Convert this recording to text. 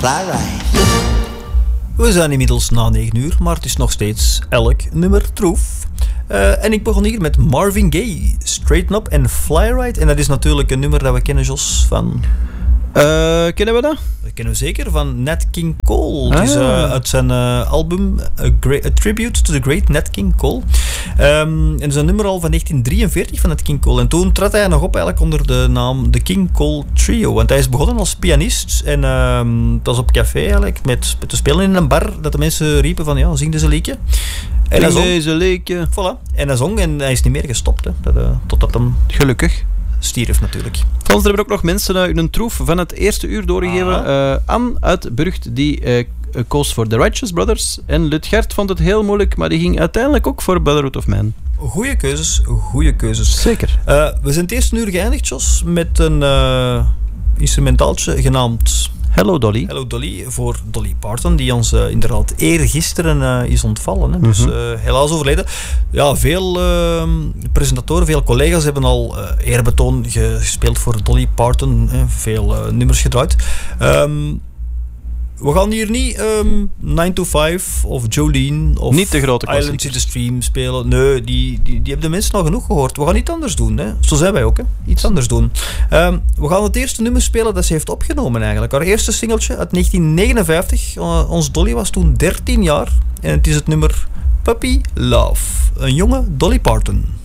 Flyride. We zijn inmiddels na 9 uur, maar het is nog steeds elk nummer troef. En ik begon hier met Marvin Gaye, Straighten Up en Flyride. En dat is natuurlijk een nummer dat we kennen, Jos, van... Kennen we dat? Dat kennen we zeker, van Nat King Cole. Het is uit zijn album A Tribute to the Great Nat King Cole. En dat is een nummer al van 1943 van Nat King Cole. En toen trad hij nog op eigenlijk onder de naam The King Cole Trio. Want hij is begonnen als pianist. En het was op café eigenlijk, met te spelen in een bar, dat de mensen riepen van, ja, zing deze liedje. En hij zong. Deze liedje. Voilà. En hij zong en hij is niet meer gestopt. Hè. Totdat hem gelukkig stierf natuurlijk. Volgens er hebben ook nog mensen een troef van het eerste uur doorgegeven. Anne uit Burgt, die koos voor The Righteous Brothers. En Lutgert vond het heel moeilijk, maar die ging uiteindelijk ook voor Brotherhood of Man. Goeie keuzes. Zeker. We zijn het eerste uur geëindigd, Jos, met een instrumentaaltje genaamd Hello Dolly. Hello Dolly, voor Dolly Parton, die ons inderdaad eergisteren is ontvallen. Hè. Dus helaas overleden. Ja, veel presentatoren, veel collega's hebben al eerbetoon gespeeld voor Dolly Parton. Veel nummers gedraaid. We gaan hier niet 9 to 5 of Jolene of niet de grote Islands in the Stream spelen. Nee, die hebben de mensen al genoeg gehoord. We gaan iets anders doen. Hè. Zo zijn wij ook. Hè. Iets anders doen. We gaan het eerste nummer spelen dat ze heeft opgenomen eigenlijk. Haar eerste singeltje uit 1959. Ons Dolly was toen 13 jaar. En het is het nummer Puppy Love. Een jonge Dolly Parton.